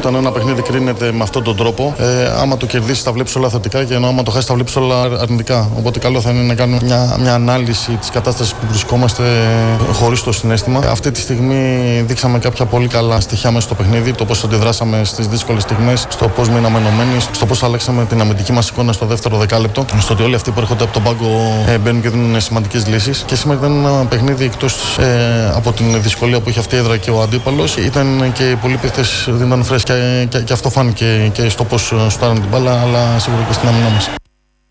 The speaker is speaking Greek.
Όταν ένα παιχνίδι κρίνεται με αυτόν τον τρόπο, άμα το κερδίσει, τα βλέπει όλα θετικά και ενώ άμα το χάσει, τα βλέπει όλα αρνητικά. Οπότε, καλό θα είναι να κάνουμε μια ανάλυση τη κατάσταση που βρισκόμαστε χωρίς το συναίσθημα. Αυτή τη στιγμή δείξαμε κάποια πολύ καλά στοιχεία μέσα στο παιχνίδι. Το πώς αντιδράσαμε στις δύσκολες στιγμές, στο πώς μείναμε ενωμένοι, στο πώς αλλάξαμε την αμυντική μας εικόνα στο δεύτερο δεκάλεπτο, στο ότι όλοι αυτοί που έρχονται από τον πάγκο μπαίνουν και δίνουν σημαντικές λύσεις. Και σήμερα ήταν ένα παιχνίδι εκτός από την δυσκολία που είχε αυτή η έδρα και ο αντίπαλος. Ήταν και οι πολλοί παίχτες δεν ήταν φρέσκια και αυτό φάνηκε και στο πώς σουτάραν την μπάλα, αλλά σίγουρα και στην άμυνά μας.